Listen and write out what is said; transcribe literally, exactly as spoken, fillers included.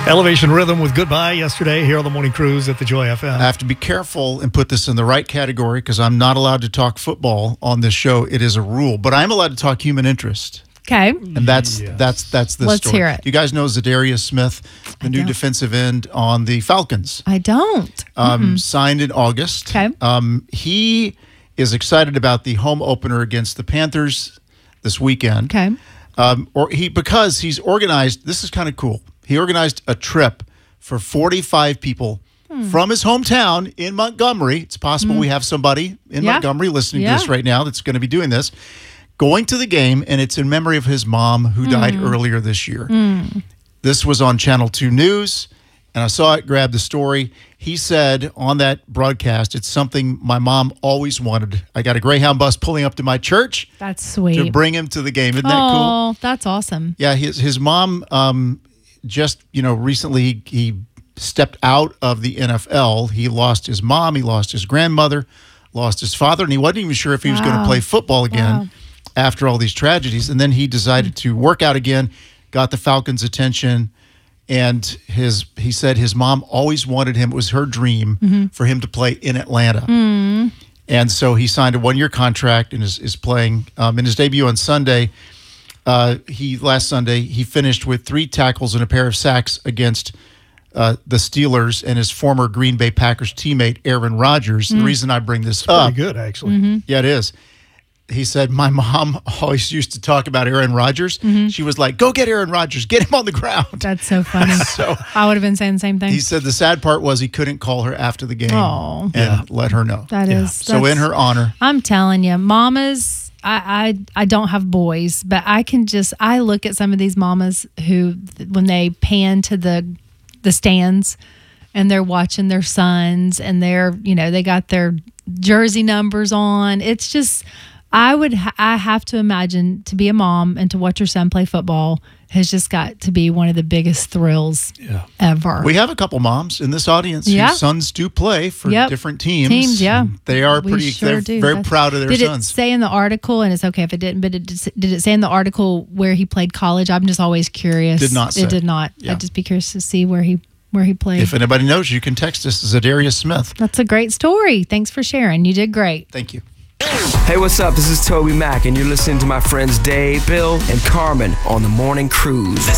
Elevation Rhythm with Goodbye yesterday here on the Morning Cruise at the Joy F M. I have to be careful and put this in the right category because I'm not allowed to talk football on this show. It is a rule, but I'm allowed to talk human interest. Okay. And that's Yes. that's that's the Let's story. hear it. You guys know Zadarius Smith, the I new don't. defensive end on the Falcons, I don't. um, signed in August. Okay. Um, he is excited about the home opener against the Panthers this weekend. Okay. Um, or he because he's organized. This is kind of cool. He organized a trip for forty-five people from his hometown in Montgomery. It's possible we have somebody in Yeah. Montgomery listening Yeah. to this right now that's going to be doing this, going to the game, and it's in memory of his mom who died earlier this year. This was on Channel two News, and I saw it, grabbed the story. He said on that broadcast, it's something my mom always wanted. I got a Greyhound bus pulling up to my church That's to sweet. bring him to the game. Isn't that cool? Oh, that's awesome. Yeah, his his mom um, just you know recently he, he stepped out of the N F L. He lost his mom, he lost his grandmother, lost his father, and he wasn't even sure if he was going to Wow. play football again Wow. after all these tragedies. And then he decided to work out again, got the Falcons' attention, and his he said his mom always wanted him. It was her dream Mm-hmm. for him to play in Atlanta. Mm. And so he signed a one-year contract and is, is playing um, in his debut on Sunday. Uh, he last Sunday he finished with three tackles and a pair of sacks against uh, the Steelers and his former Green Bay Packers teammate Aaron Rodgers. Mm. The reason I bring this Pretty up, good, actually. Mm-hmm. yeah, it is. He said, my mom always used to talk about Aaron Rodgers. She was like, go get Aaron Rodgers, get him on the ground. That's so funny. So I would have been saying the same thing. he said the sad part was he couldn't call her after the game Aw. and Yeah. let her know. That Yeah. is. So in that's- her honor, I'm telling you, mamas. I, I I don't have boys, but I can just I look at some of these mamas who when they pan to the the stands and they're watching their sons and they're you know they got their jersey numbers on. It's just I would ha- I have to imagine to be a mom and to watch your son play football has just got to be one of the biggest thrills Yeah. ever. we have a couple moms in this audience Yeah. whose sons do play for Yep. different teams. Teams, yeah. They are We pretty, sure they're do. very That's- proud of their did sons. it say in the article, and it's okay if it didn't, but it, did it say in the article where he played college? I'm just always curious. Did not say. It did not. Yeah. I'd just be curious to see where he where he played. If anybody knows, you can text us, Zadarius Smith. That's a great story. Thanks for sharing. You did great. Thank you. Hey, what's up? This is Toby Mack, and you're listening to my friends Dave, Bill, and Carmen on the Morning Cruise.